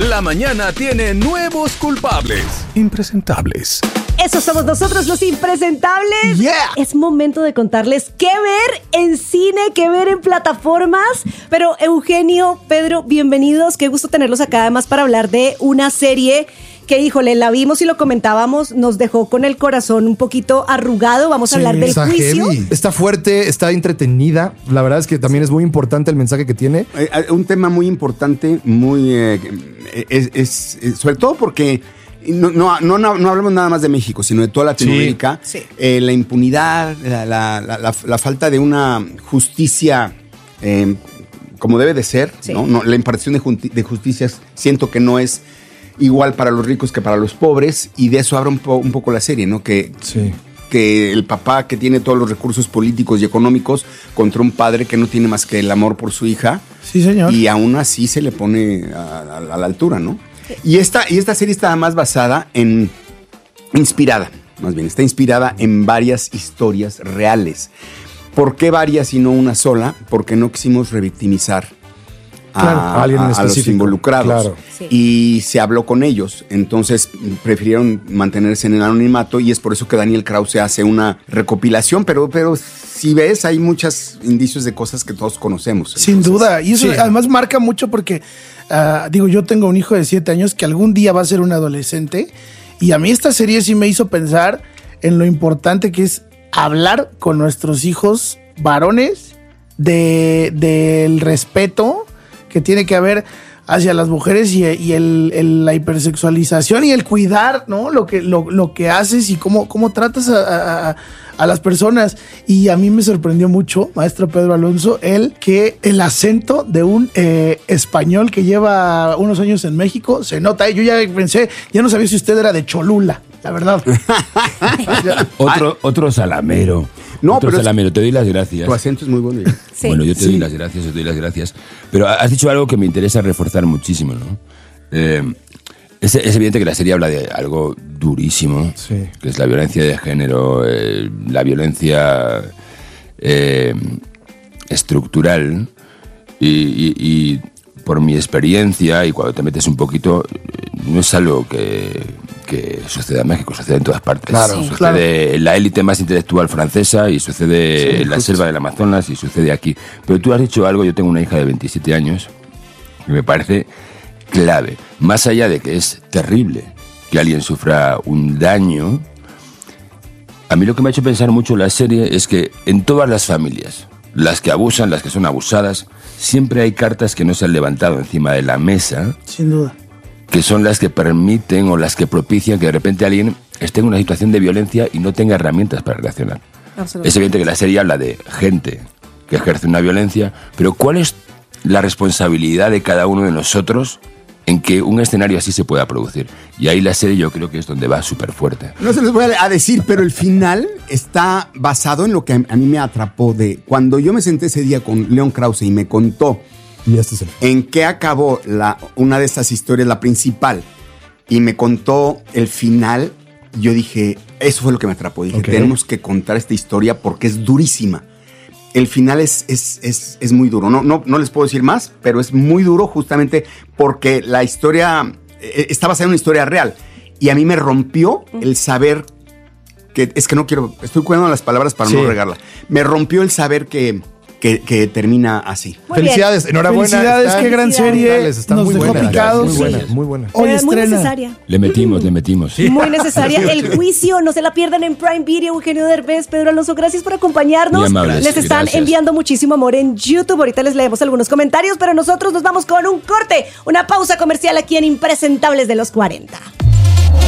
La mañana tiene nuevos culpables. Impresentables. Eso somos nosotros, los impresentables. Yeah. Es momento de contarles qué ver en cine, qué ver en plataformas. Pero Eugenio, Pedro, bienvenidos. Qué gusto tenerlos acá además para hablar de una serie que, híjole, la vimos y lo comentábamos, nos dejó con el corazón un poquito arrugado. Vamos a hablar del está juicio. Heavy. Está fuerte, está entretenida. La verdad es que también es muy importante el mensaje que tiene. Un tema muy importante, muy sobre todo porque no hablamos nada más de México, sino de toda Latinoamérica. Sí. La impunidad, la falta de una justicia como debe de ser, Sí. ¿no? La impartición de justicias siento que no es igual para los ricos que para los pobres, y de eso habla un poco la serie, ¿no? Que el papá que tiene todos los recursos políticos y económicos contra un padre que no tiene más que el amor por su hija. Sí, señor. Y aún así se le pone a la altura, ¿no? Y esta serie está más basada está inspirada en varias historias reales. ¿Por qué varias y no una sola? Porque no quisimos revictimizar a los involucrados. Claro. Sí. Y se habló con ellos, entonces prefirieron mantenerse en el anonimato, y es por eso que Daniel Krause hace una recopilación, pero si ves, hay muchos indicios de cosas que todos conocemos. Sin duda, y eso además marca mucho porque, yo tengo un hijo de 7 años que algún día va a ser un adolescente, y a mí esta serie sí me hizo pensar en lo importante que es hablar con nuestros hijos varones del respeto que tiene que haber hacia las mujeres y la hipersexualización y el cuidar, ¿no? Lo que haces y cómo tratas a las personas. Y a mí me sorprendió mucho, maestro Pedro Alonso, el acento de un español que lleva unos años en México se nota. Yo ya pensé, ya no sabía si usted era de Cholula, la verdad. Otro salamero. No, otro pero salamero. Te doy las gracias. Tu acento es muy bueno. Sí. Bueno, yo te doy las gracias. Pero has dicho algo que me interesa reforzar muchísimo, ¿no? Es evidente que la serie habla de algo durísimo, que es la violencia de género, la violencia estructural, y por mi experiencia, y cuando te metes un poquito, no es algo que sucede en México, sucede en todas partes. Claro, sucede en la élite más intelectual francesa, y sucede en la selva del Amazonas, y sucede aquí. Pero tú has dicho algo, yo tengo una hija de 27 años, que me parece clave. Más allá de que es terrible que alguien sufra un daño, a mí lo que me ha hecho pensar mucho la serie es que en todas las familias, las que abusan, las que son abusadas, siempre hay cartas que no se han levantado encima de la mesa. Sin duda. Que son las que permiten o las que propician que de repente alguien esté en una situación de violencia y no tenga herramientas para reaccionar. Es evidente que la serie habla de gente que ejerce una violencia, pero ¿cuál es la responsabilidad de cada uno de nosotros en que un escenario así se pueda producir? Y ahí la serie yo creo que es donde va súper fuerte. No se les voy a decir, pero el final está basado en lo que a mí me atrapó de cuando yo me senté ese día con León Krause y me contó en qué acabó una de estas historias, la principal, y me contó el final. Yo dije, eso fue lo que me atrapó. Dije, tenemos que contar esta historia porque es durísima. El final es muy duro. No les puedo decir más, pero es muy duro justamente porque la historia está basada en una historia real. Y a mí me rompió el saber que... Es que no quiero... Estoy cuidando las palabras para no regarla. Me rompió el saber que termina así. Muy Felicidades, bien. enhorabuena. Felicidades, qué gran serie. Está Nos muy dejó buena, picados. muy buena. Hoy Muy estrena. necesaria. Le metimos. Muy necesaria. El juicio, no se la pierdan en Prime Video. Eugenio Derbez, Pedro Alonso, gracias por acompañarnos. Muy amables, Les están gracias. enviando muchísimo amor en YouTube. Ahorita les leemos algunos comentarios, pero nosotros nos vamos con un corte, una pausa comercial aquí en Impresentables de los 40.